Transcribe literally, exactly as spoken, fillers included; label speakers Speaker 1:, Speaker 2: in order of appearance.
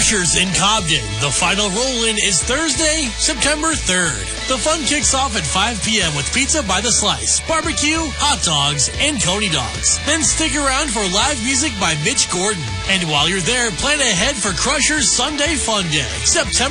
Speaker 1: Crushers in Cobden. The final roll-in is Thursday, September third. The fun kicks off at five p.m. with pizza by the slice, barbecue, hot dogs, and Coney dogs. Then stick around for live music by Mitch Gordon. And while you're there, plan ahead for Crushers Sunday Fun Day, September